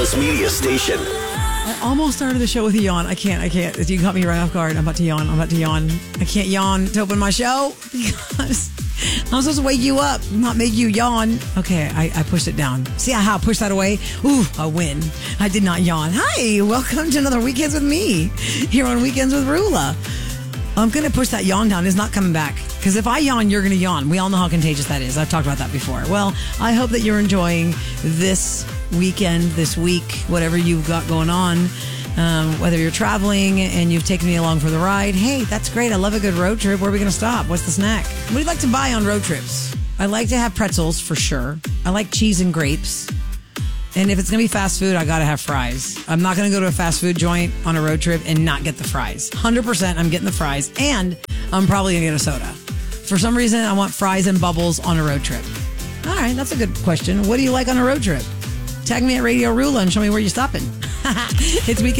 Media station. I almost started the show with a yawn. I can't. You caught me right off guard. I'm about to yawn. I can't yawn to open my show because I'm supposed to wake you up, not make you yawn. Okay, I pushed it down. See how I pushed that away? Ooh, a win. I did not yawn. Hi, welcome to another Weekends with me here on Weekends with Rula. I'm going to push that yawn down. It's not coming back. Because if I yawn, you're going to yawn. We all know how contagious that is. I've talked about that before. Well, I hope that you're enjoying this weekend, this week, whatever you've got going on. Whether you're traveling and you've taken me along for the ride. Hey, that's great. I love a good road trip. Where are we going to stop? What's the snack? What do you like to buy on road trips? I like to have pretzels for sure. I like cheese and grapes. And if it's going to be fast food, I got to have fries. I'm not going to go to a fast food joint on a road trip and not get the fries. 100% I'm getting the fries. And I'm probably going to get a soda. For some reason, I want fries and bubbles on a road trip. All right, that's a good question. What do you like on a road trip? Tag me at Radio Rula and show me where you're stopping. It's weekend.